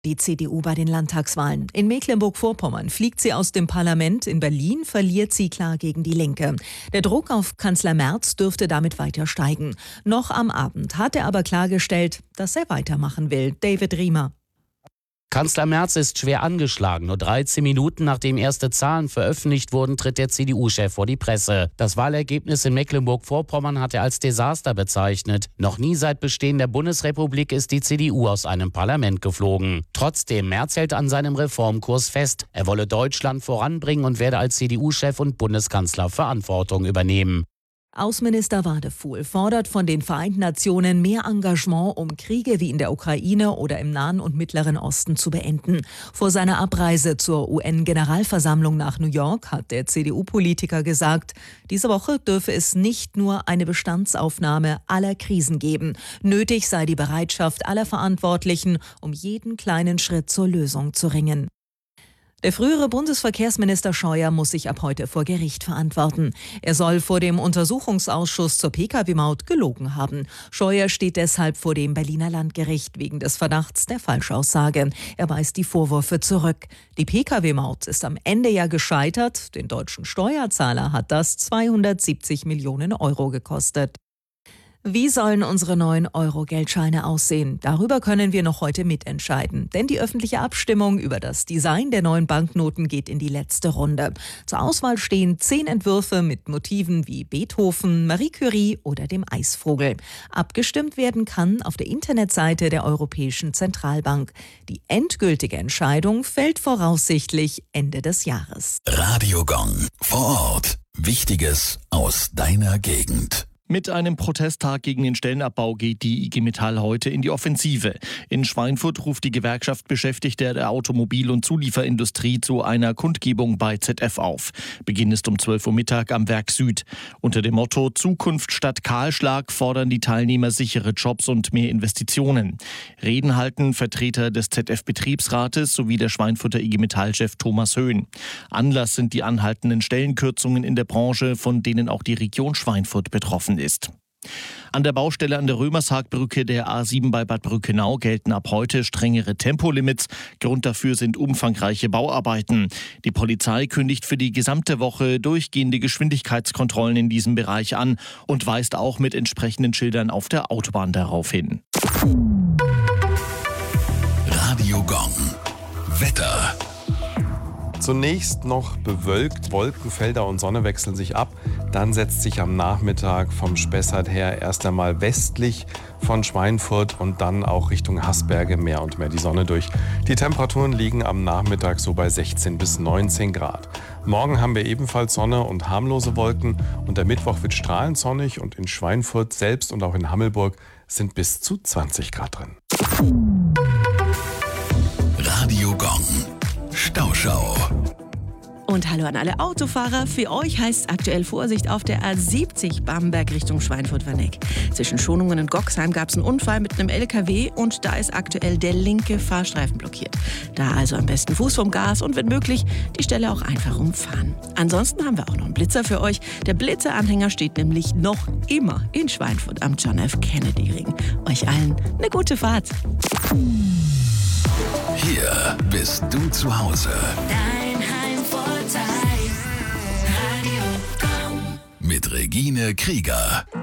Die CDU bei den Landtagswahlen. In Mecklenburg-Vorpommern fliegt sie aus dem Parlament, in Berlin verliert sie klar gegen die Linke. Der Druck auf Kanzler Merz dürfte damit weiter steigen. Noch am Abend hat er aber klargestellt, dass er weitermachen will. David Riemer. Kanzler Merz ist schwer angeschlagen. Nur 13 Minuten nachdem erste Zahlen veröffentlicht wurden, tritt der CDU-Chef vor die Presse. Das Wahlergebnis in Mecklenburg-Vorpommern hat er als Desaster bezeichnet. Noch nie seit Bestehen der Bundesrepublik ist die CDU aus einem Parlament geflogen. Trotzdem, Merz hält an seinem Reformkurs fest. Er wolle Deutschland voranbringen und werde als CDU-Chef und Bundeskanzler Verantwortung übernehmen. Außenminister Wadefuhl fordert von den Vereinten Nationen mehr Engagement, um Kriege wie in der Ukraine oder im Nahen und Mittleren Osten zu beenden. Vor seiner Abreise zur UN-Generalversammlung nach New York hat der CDU-Politiker gesagt, diese Woche dürfe es nicht nur eine Bestandsaufnahme aller Krisen geben. Nötig sei die Bereitschaft aller Verantwortlichen, um jeden kleinen Schritt zur Lösung zu ringen. Der frühere Bundesverkehrsminister Scheuer muss sich ab heute vor Gericht verantworten. Er soll vor dem Untersuchungsausschuss zur Pkw-Maut gelogen haben. Scheuer steht deshalb vor dem Berliner Landgericht wegen des Verdachts der Falschaussage. Er weist die Vorwürfe zurück. Die Pkw-Maut ist am Ende ja gescheitert. Den deutschen Steuerzahler hat das 270 Millionen Euro gekostet. Wie sollen unsere neuen Euro-Geldscheine aussehen? Darüber können wir noch heute mitentscheiden. Denn die öffentliche Abstimmung über das Design der neuen Banknoten geht in die letzte Runde. Zur Auswahl stehen 10 Entwürfe mit Motiven wie Beethoven, Marie Curie oder dem Eisvogel. Abgestimmt werden kann auf der Internetseite der Europäischen Zentralbank. Die endgültige Entscheidung fällt voraussichtlich Ende des Jahres. Radio Gong. Vor Ort. Wichtiges aus deiner Gegend. Mit einem Protesttag gegen den Stellenabbau geht die IG Metall heute in die Offensive. In Schweinfurt ruft die Gewerkschaft Beschäftigter der Automobil- und Zulieferindustrie zu einer Kundgebung bei ZF auf. Beginn ist um 12 Uhr Mittag am Werk Süd. Unter dem Motto Zukunft statt Kahlschlag fordern die Teilnehmer sichere Jobs und mehr Investitionen. Reden halten Vertreter des ZF-Betriebsrates sowie der Schweinfurter IG Metall-Chef Thomas Höhn. Anlass sind die anhaltenden Stellenkürzungen in der Branche, von denen auch die Region Schweinfurt betroffen ist. An der Baustelle an der Römershagbrücke der A7 bei Bad Brückenau gelten ab heute strengere Tempolimits. Grund dafür sind umfangreiche Bauarbeiten. Die Polizei kündigt für die gesamte Woche durchgehende Geschwindigkeitskontrollen in diesem Bereich an und weist auch mit entsprechenden Schildern auf der Autobahn darauf hin. Radio Gong. Wetter. Zunächst noch bewölkt, Wolkenfelder und Sonne wechseln sich ab. Dann setzt sich am Nachmittag vom Spessart her erst einmal westlich von Schweinfurt und dann auch Richtung Hasberge mehr und mehr die Sonne durch. Die Temperaturen liegen am Nachmittag so bei 16 bis 19 Grad. Morgen haben wir ebenfalls Sonne und harmlose Wolken und der Mittwoch wird strahlend sonnig und in Schweinfurt selbst und auch in Hammelburg sind bis zu 20 Grad drin. Radio Gong. Stauschau. Und hallo an alle Autofahrer. Für euch heißt aktuell Vorsicht auf der A70 Bamberg Richtung Schweinfurt-Werneck. Zwischen Schonungen und Goxheim gab es einen Unfall mit einem LKW und da ist aktuell der linke Fahrstreifen blockiert. Da also am besten Fuß vom Gas und wenn möglich die Stelle auch einfach umfahren. Ansonsten haben wir auch noch einen Blitzer für euch. Der Blitzeranhänger steht nämlich noch immer in Schweinfurt am John F. Kennedy Ring. Euch allen eine gute Fahrt. Hier bist du zu Hause. Dein Heimvorteil. Radio Gong. Mit Regine Krieger.